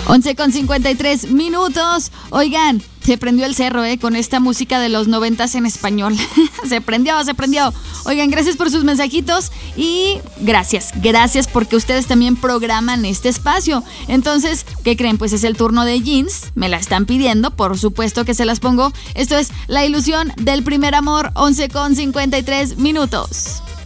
11:53 minutos. Oigan, se prendió el cerro, con esta música de los 90s en español. Se prendió. Oigan, gracias por sus mensajitos y gracias porque ustedes también programan este espacio. Entonces, ¿qué creen? Pues es el turno de Jeans. Me la están pidiendo, por supuesto que se las pongo. Esto es La Ilusión del Primer Amor, 11:53 minutos.